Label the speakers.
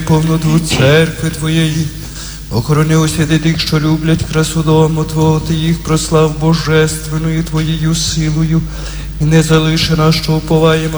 Speaker 1: повноту церкви Твоєї. Охорони освяти тих, що люблять красу дому Твого, Ти їх прослав божественною Твоєю силою. І не залиши нас, що уповаємо